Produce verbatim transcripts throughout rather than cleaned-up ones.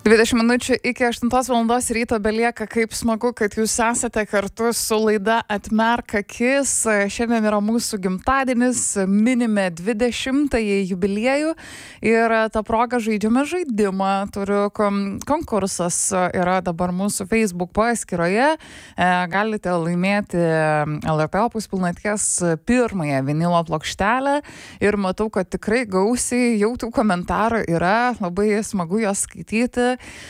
dvidešimt minučių iki aštuntos valandos ryto belieka, kaip smagu, kad jūs esate kartu su laida Atmerk akis. Šiandien yra mūsų gimtadienis, minime dvidešimtąjį jubiliejų ir tą progą žaidžiame žaidimą. Turiu konkursas, yra dabar mūsų Facebook paskyroje. Galite laimėti L R T Opus pilnaties pirmąją vinilo plokštelę ir matau, kad tikrai gausiai jau tų komentarų yra, labai smagu juos skaityti.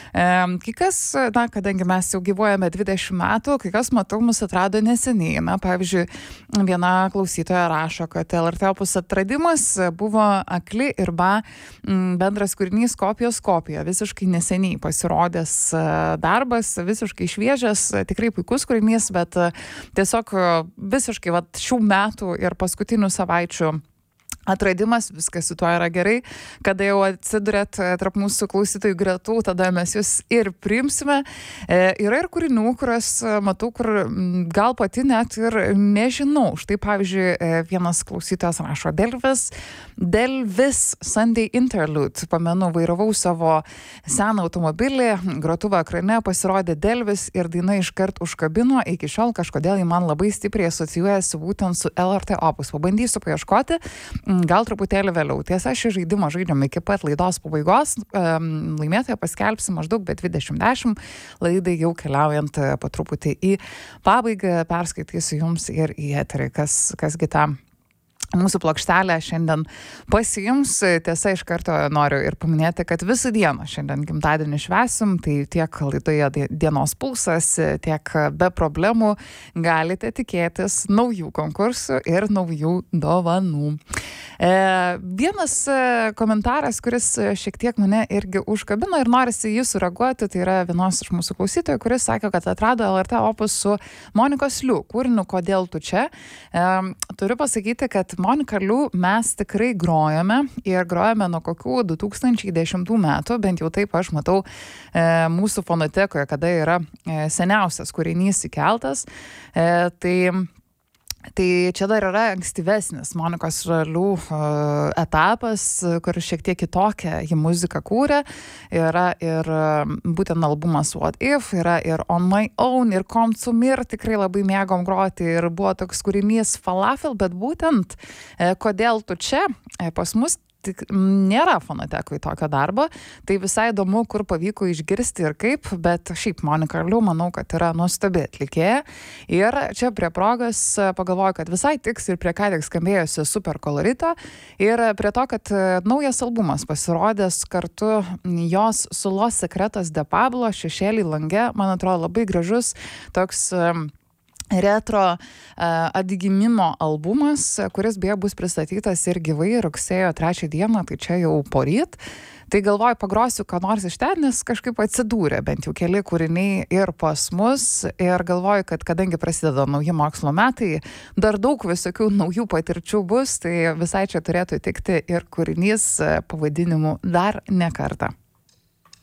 Kai kas, na, kadangi mes jau gyvuojame dvidešimt metų, kai kas, matau, mus atrado neseniai. Na, pavyzdžiui, viena klausytoja rašo, kad L R T Opus atradimas buvo Akli ir Ba bendras kūrinys Kopijos kopija. Visiškai neseniai pasirodęs darbas, visiškai šviežias, tikrai puikus kūrinys, bet tiesiog visiškai vat, šių metų ir paskutinių savaičių atradimas, viskas su tuo yra gerai. Kada jau atsidurėt tarp mūsų klausytojų gretų, tada mes jūs ir priimsime. E, yra ir kūrinių, kurias matau, kur gal pati net ir nežinau. Štai pavyzdžiui, vienas klausytojas rašo Delvis, Delvis Sunday Interlude. Pamenu, vairavau savo seną automobilį, grotuvą ekrane pasirodė Delvis ir daina iškart užkabino. Iki šiol kažkodėl jį man labai stipriai asocijuojasi būtent su L R T Opus. Pabandysiu paieškoti. Gal truputėlį vėliau. Tiesa, šį žaidimą žaidžiam iki pat laidos pabaigos. Laimėtoją paskelbsim maždaug be dvidešimt dešimt. Laidai jau keliaujant po truputį į pabaigą. Perskaitysiu jums ir į eterį, kas, kasgi tam. Mūsų plokštelę šiandien pasiims. Tiesa, iš karto noriu ir paminėti, kad visą dieną šiandien gimtadienį švęsim, tai tiek laidoje dienos pulsas, tiek be problemų galite tikėtis naujų konkursų ir naujų dovanų. E, vienas komentaras, kuris šiek tiek mane irgi užkabino ir norisi jį sureaguoti, tai yra vienos iš mūsų klausytojų, kuris sakė, kad atrado L R T Opus su Monikos Liu kūriniu Kodėl tu čia. E, turiu pasakyti, kad Monika Liu mes tikrai grojame ir grojame nuo kokių du tūkstančiai dešimtų metų, bent jau taip aš matau e, mūsų fonotekoje, kada yra e, seniausias kūrinys įkeltas. E, tai Tai čia dar yra ankstyvesnis Monikos Liu uh, etapas, kur šiek tiek kitokią jį muziką kūrė. Yra ir uh, būtent albumas What If, yra ir On My Own, ir Kom zu mir, tikrai labai mėgom groti ir buvo toks kūrinys Falafel, bet būtent uh, Kodėl tu čia uh, pas mus tik nėra fonotekoj tokio darbo, tai visai įdomu, kur pavyko išgirsti ir kaip, bet šiaip Monika Liu, manau, kad yra nuostabi atlikėja. Ir čia prie progos pagalvoju, kad visai tiks ir prie ką tik skambėjusi Super kolorito ir prie to, kad naujas albumas pasirodęs kartu jos su Los Secretos de Pablo Šešėliai lange, man atrodo labai gražus toks retro uh, atgimimo albumas, kuris beje bus pristatytas ir gyvai rugsėjo trečią dieną, tai čia jau poryt. Tai galvoju, pagrosiu, ką nors iš ten, nes kažkaip atsidūrė bent jau keli kūriniai ir pas mus. Ir galvoju, kad kadangi prasideda nauji mokslo metai, dar daug visokių naujų patirčių bus, tai visai čia turėtų tikti ir kūrinys pavadinimu Dar ne kartą.